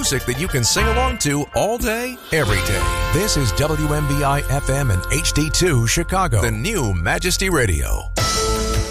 music that you can sing along to all day, every day. This is WMBI FM and HD2 Chicago, the new Majesty Radio.